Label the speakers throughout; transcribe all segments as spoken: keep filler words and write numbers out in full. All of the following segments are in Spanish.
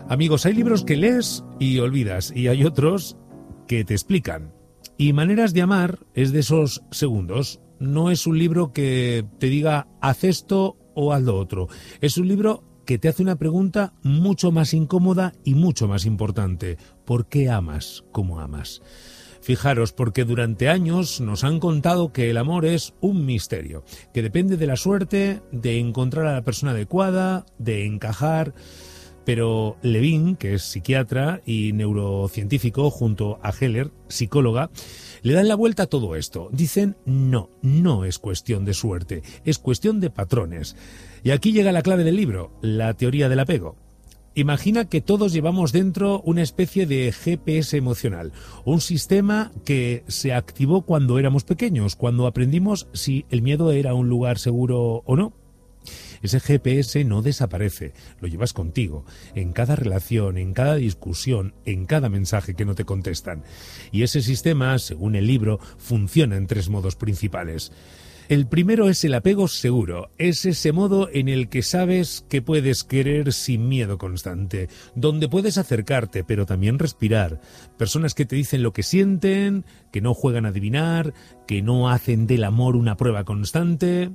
Speaker 1: Amigos, hay libros que lees y olvidas, y hay otros que te explican. Y Maneras de amar es de esos segundos. No es un libro que te diga haz esto o haz lo otro. Es un libro que te hace una pregunta mucho más incómoda y mucho más importante. ¿Por qué amas como amas? Fijaros, porque durante años nos han contado que el amor es un misterio, que depende de la suerte, de encontrar a la persona adecuada, de encajar. Pero Levin, que es psiquiatra y neurocientífico, junto a Heller, psicóloga, le dan la vuelta a todo esto. Dicen, no, no es cuestión de suerte, es cuestión de patrones. Y aquí llega la clave del libro, la teoría del apego. Imagina que todos llevamos dentro una especie de G P S emocional, un sistema que se activó cuando éramos pequeños, cuando aprendimos si el miedo era un lugar seguro o no. Ese G P S no desaparece, lo llevas contigo, en cada relación, en cada discusión, en cada mensaje que no te contestan. Y ese sistema, según el libro, funciona en tres modos principales. El primero es el apego seguro, es ese modo en el que sabes que puedes querer sin miedo constante, donde puedes acercarte pero también respirar, personas que te dicen lo que sienten, que no juegan a adivinar, que no hacen del amor una prueba constante.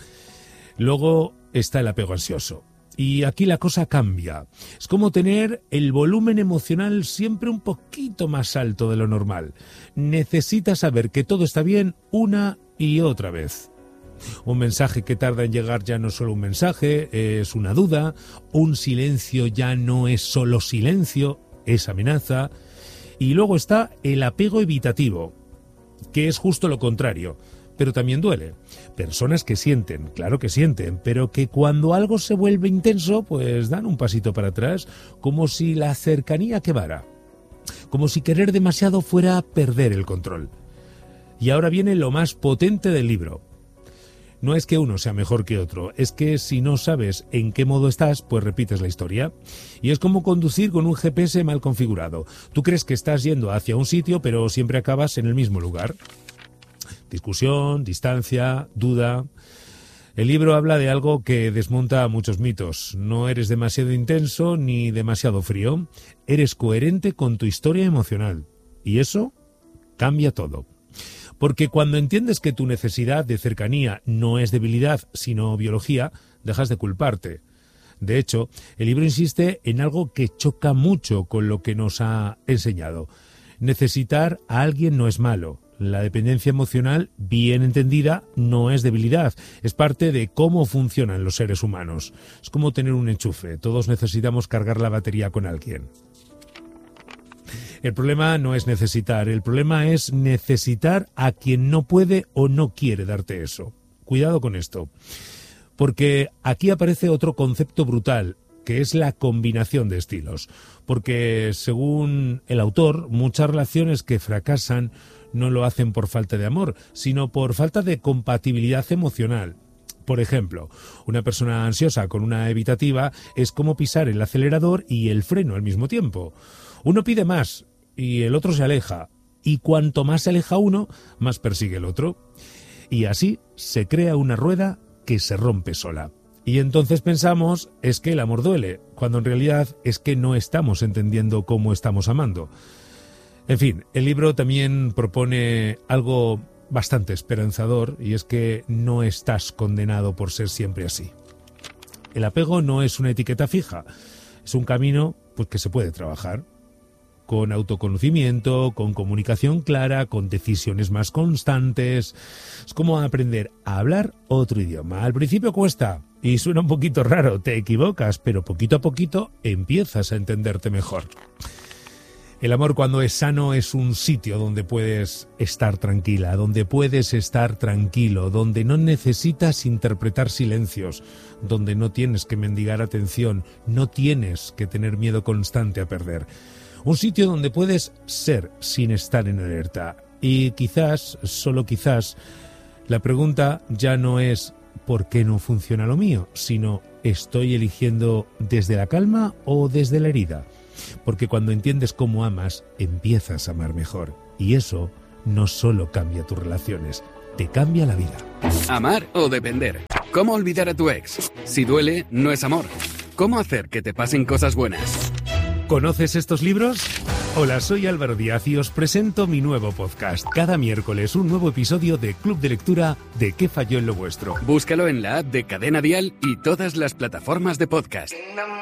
Speaker 1: Luego está el apego ansioso. Y aquí la cosa cambia. Es como tener el volumen emocional siempre un poquito más alto de lo normal. Necesitas saber que todo está bien una y otra vez. Un mensaje que tarda en llegar ya no es solo un mensaje, es una duda. Un silencio ya no es solo silencio, es amenaza. Y luego está el apego evitativo, que es justo lo contrario. Pero también duele. Personas que sienten, claro que sienten, pero que cuando algo se vuelve intenso, pues dan un pasito para atrás, como si la cercanía quemara, como si querer demasiado fuera perder el control. Y ahora viene lo más potente del libro. No es que uno sea mejor que otro, es que si no sabes en qué modo estás, pues repites la historia. Y es como conducir con un G P S mal configurado. Tú crees que estás yendo hacia un sitio, pero siempre acabas en el mismo lugar. Discusión, distancia, duda. El libro habla de algo que desmonta muchos mitos. No eres demasiado intenso ni demasiado frío. Eres coherente con tu historia emocional. Y eso cambia todo. Porque cuando entiendes que tu necesidad de cercanía no es debilidad, sino biología, dejas de culparte. De hecho, el libro insiste en algo que choca mucho con lo que nos ha enseñado. Necesitar a alguien no es malo. La dependencia emocional, bien entendida, no es debilidad. Es parte de cómo funcionan los seres humanos. Es como tener un enchufe. Todos necesitamos cargar la batería con alguien. El problema no es necesitar. El problema es necesitar a quien no puede o no quiere darte eso. Cuidado con esto. Porque aquí aparece otro concepto brutal, que es la combinación de estilos. Porque, según el autor, muchas relaciones que fracasan no lo hacen por falta de amor, sino por falta de compatibilidad emocional. Por ejemplo, una persona ansiosa con una evitativa es como pisar el acelerador y el freno al mismo tiempo. Uno pide más y el otro se aleja, y cuanto más se aleja uno, más persigue el otro. Y así se crea una rueda que se rompe sola. Y entonces pensamos, es que el amor duele, cuando en realidad es que no estamos entendiendo cómo estamos amando. En fin, el libro también propone algo bastante esperanzador, y es que no estás condenado por ser siempre así. El apego no es una etiqueta fija, es un camino pues, que se puede trabajar con autoconocimiento, con comunicación clara, con decisiones más constantes. Es como aprender a hablar otro idioma. Al principio cuesta y suena un poquito raro, te equivocas, pero poquito a poquito empiezas a entenderte mejor. El amor, cuando es sano, es un sitio donde puedes estar tranquila, donde puedes estar tranquilo, donde no necesitas interpretar silencios, donde no tienes que mendigar atención, no tienes que tener miedo constante a perder. Un sitio donde puedes ser sin estar en alerta. Y quizás, solo quizás, la pregunta ya no es ¿por qué no funciona lo mío?, sino ¿estoy eligiendo desde la calma o desde la herida? Porque cuando entiendes cómo amas, empiezas a amar mejor. Y eso no solo cambia tus relaciones, te cambia la vida.
Speaker 2: Amar o depender. ¿Cómo olvidar a tu ex? Si duele, no es amor. ¿Cómo hacer que te pasen cosas buenas?
Speaker 1: ¿Conoces estos libros? Hola, soy Álvaro Díaz y os presento mi nuevo podcast. Cada miércoles un nuevo episodio de Club de Lectura de ¿Qué falló en lo vuestro?
Speaker 2: Búscalo en la app de Cadena Dial y todas las plataformas de podcast.